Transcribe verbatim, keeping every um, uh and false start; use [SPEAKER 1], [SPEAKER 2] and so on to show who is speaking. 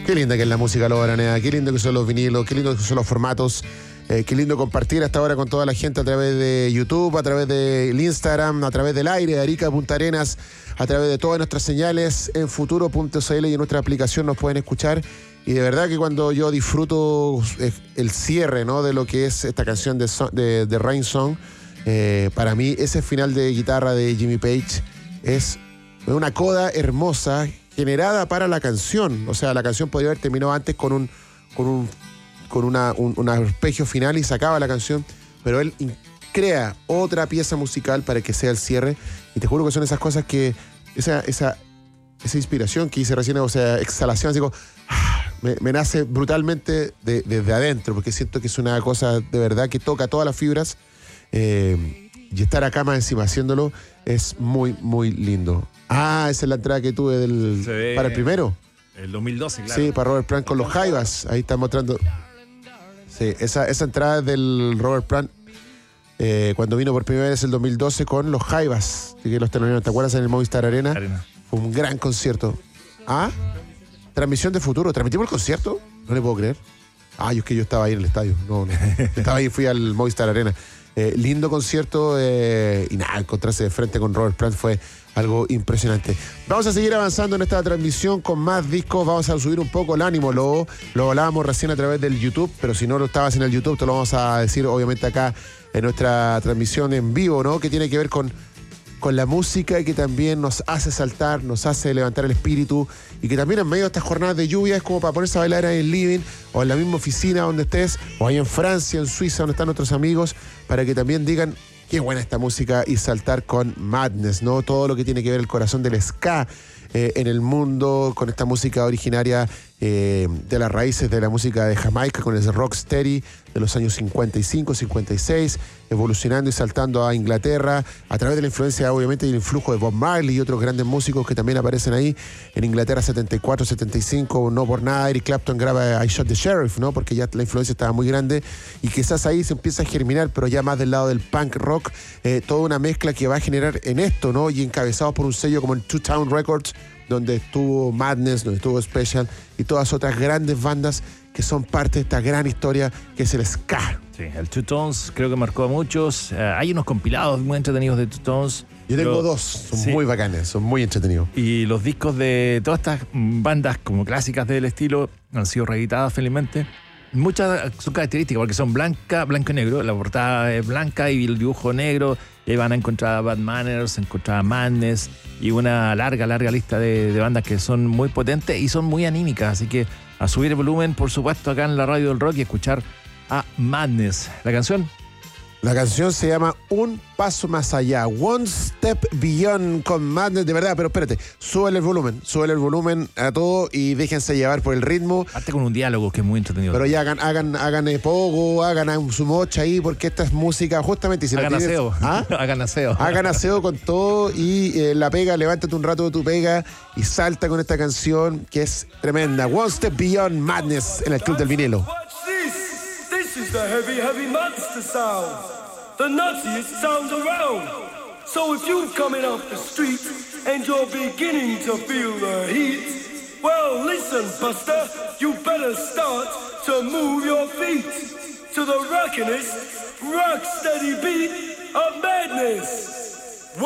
[SPEAKER 1] Qué linda que es la música Lobo Araneda, qué lindo que son los vinilos, qué lindo que son los formatos, eh, qué lindo compartir hasta ahora con toda la gente a través de YouTube, a través del Instagram, a través del aire, de Arica, Punta Arenas, a través de todas nuestras señales en futuro punto c l y en nuestra aplicación nos pueden escuchar. Y de verdad que cuando yo disfruto el cierre, ¿no?, de lo que es esta canción de, de, de Rain Song, eh, para mí ese final de guitarra de Jimmy Page es una coda hermosa generada para la canción. O sea, la canción podría haber terminado antes con un con un con una, un, un arpegio final y sacaba la canción, pero él in, crea otra pieza musical para que sea el cierre. Y te juro que son esas cosas que esa esa esa inspiración que hice recién, o sea, exhalación, así como me, me nace brutalmente de, desde adentro, porque siento que es una cosa de verdad que toca todas las fibras, eh, y estar acá más encima haciéndolo es muy, muy lindo. Ah, esa es la entrada que tuve del, para el primero.
[SPEAKER 2] El dos mil doce, claro.
[SPEAKER 1] Sí, para Robert Plant con los Jaivas. Ahí está mostrando. Sí, esa, esa entrada del Robert Plant eh, cuando vino por primera vez el dos mil doce con los Jaivas, que los teloneros, ¿te acuerdas? En el Movistar Arena.
[SPEAKER 2] Arena.
[SPEAKER 1] Fue un gran concierto. Ah, transmisión de futuro. ¿Transmitimos el concierto? No le puedo creer. Ah, yo es que yo estaba ahí en el estadio. No, no. Estaba ahí, fui al Movistar Arena. Eh, lindo concierto eh, y nada, encontrarse de frente con Robert Plant fue algo impresionante. Vamos a seguir avanzando en esta transmisión con más discos. Vamos a subir un poco el ánimo. Lo, lo hablábamos recién a través del YouTube, pero si no lo estabas en el YouTube, te lo vamos a decir obviamente acá en nuestra transmisión en vivo, ¿no? Que tiene que ver con, con la música y que también nos hace saltar, nos hace levantar el espíritu y que también en medio de estas jornadas de lluvia es como para ponerse a bailar ahí en el living o en la misma oficina donde estés o ahí en Francia, en Suiza, donde están nuestros amigos, para que también digan qué buena esta música y saltar con Madness, ¿no? Todo lo que tiene que ver el corazón del ska eh, en el mundo, con esta música originaria eh, de las raíces de la música de Jamaica, con el rocksteady de los años cincuenta y cinco, cincuenta y seis, evolucionando y saltando a Inglaterra, a través de la influencia, obviamente, y el influjo de Bob Marley y otros grandes músicos que también aparecen ahí. En Inglaterra, setenta y cuatro, setenta y cinco, no por nada, Eric Clapton graba I Shot the Sheriff, ¿no? Porque ya la influencia estaba muy grande y quizás ahí se empieza a germinar, pero ya más del lado del punk rock, eh, toda una mezcla que va a generar en esto, ¿no? Y encabezados por un sello como el Two Town Records, donde estuvo Madness, donde estuvo Special y todas otras grandes bandas que son parte de esta gran historia que es el ska.
[SPEAKER 2] Sí, el Two Tones creo que marcó a muchos. Uh, hay unos compilados muy entretenidos de Two Tones.
[SPEAKER 1] Yo tengo
[SPEAKER 2] Lo,
[SPEAKER 1] dos, son
[SPEAKER 2] sí.
[SPEAKER 1] muy bacanes, son muy entretenidos.
[SPEAKER 2] Y los discos de todas estas bandas como clásicas del estilo han sido reeditadas felizmente. Muchas son características porque son blanca, blanco y negro. La portada es blanca y el dibujo negro. Y ahí van a encontrar Bad Manners, encontrar Madness y una larga, larga lista de, de bandas que son muy potentes y son muy anímicas. Así que a subir el volumen, por supuesto, acá en la radio del rock y escuchar a Madness. La canción.
[SPEAKER 1] La canción se llama Un Paso Más Allá, One Step Beyond con Madness, de verdad, pero espérate, súbele el volumen, súbele el volumen a todo y déjense llevar por el ritmo.
[SPEAKER 2] Hazte con un diálogo que es muy entretenido.
[SPEAKER 1] Pero ya hagan, hagan, hagan eh, pogo, hagan su mocha ahí, porque esta es música justamente... Si
[SPEAKER 2] hagan
[SPEAKER 1] tienes,
[SPEAKER 2] aseo,
[SPEAKER 1] ¿ah?
[SPEAKER 2] hagan aseo.
[SPEAKER 1] Hagan aseo con todo y eh, la pega, levántate un rato de tu pega y salta con esta canción que es tremenda. One Step Beyond Madness en el Club del Vinilo.
[SPEAKER 3] This is the heavy, heavy monster sound, the nuttiest sound around. So if you're coming off the street and you're beginning to feel the heat, well, listen, Buster, you better start to move your feet to the rockin'est, rock steady beat of madness.